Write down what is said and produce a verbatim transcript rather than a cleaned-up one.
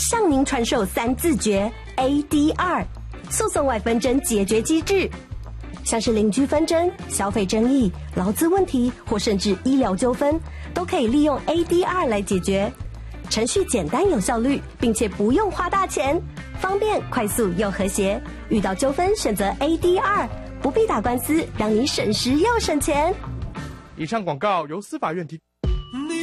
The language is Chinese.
向您传授三字诀 A D R 诉讼外纷争解决机制，像是邻居纷争、消费争议、劳资问题或甚至医疗纠纷，都可以利用 A D R 来解决。程序简单有效率，并且不用花大钱，方便、快速又和谐。遇到纠纷选择 A D R， 不必打官司，让你省时又省钱。 以上广告由司法院提供。